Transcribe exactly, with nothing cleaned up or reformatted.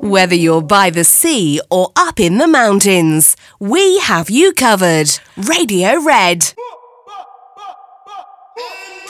Whether you're by the sea or up in the mountains, we have you covered. Radio Red.